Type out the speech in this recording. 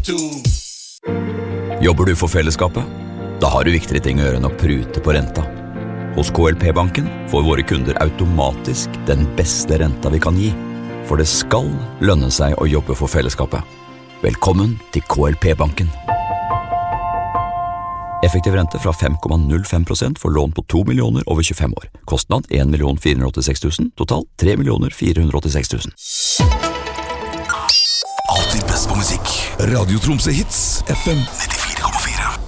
Jobber du for fellesskapet? Da har du viktigere ting å gjøre enn å prute på renta. Hos KLP-banken får våre kunder automatisk den beste renta vi kan gi. For det skal lønne seg å jobbe for fellesskapet. Velkommen til KLP-banken. Effektiv rente fra 5,05% for lån på 2 millioner over 25 år. Kostnad 1 486 000, total 3 486 000. Alltid best på musikk. Radio Tromsø Hits, FM 95.